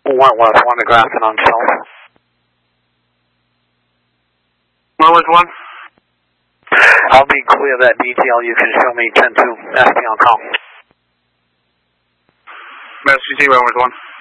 Wentworth 1 to Grafton on South. Wentworth 1? I'll be clear of that detail. You can show me 10-2. ST on call. Master CT, Wentworth 1.